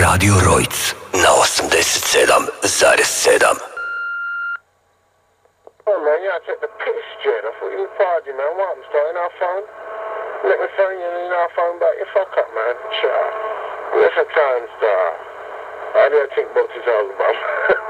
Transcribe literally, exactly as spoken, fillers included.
Radio Rojc na osamdeset sedam zarez sedam. Oh man, you gotta take the piss, Jed. I thought you was partying, man. What happened? Starting our phone? Let me phone you and our phone back. You fuck up, man. Ciao. Where's the time star? I didn't think about this album.